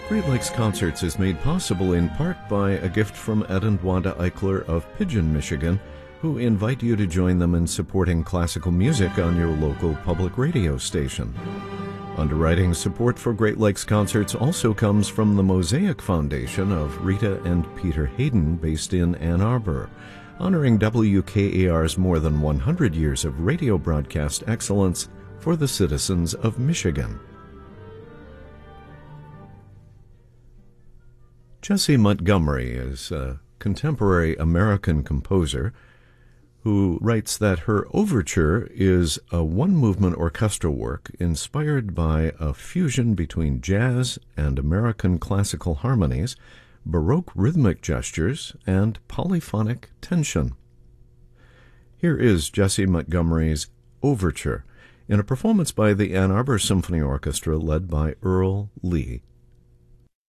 Great Lakes Concerts is made possible in part by a gift from Ed and Wanda Eichler of Pigeon, Michigan, who invite you to join them in supporting classical music on your local public radio station. Underwriting support for Great Lakes Concerts also comes from the Mosaic Foundation of Rita and Peter Hayden, based in Ann Arbor, honoring WKAR's more than 100 years of radio broadcast excellence for the citizens of Michigan. Jessie Montgomery is a contemporary American composer who writes that her overture is a one-movement orchestral work inspired by a fusion between jazz and American classical harmonies, Baroque rhythmic gestures, and polyphonic tension. Here is Jessie Montgomery's Overture in a performance by the Ann Arbor Symphony Orchestra led by Earl Lee.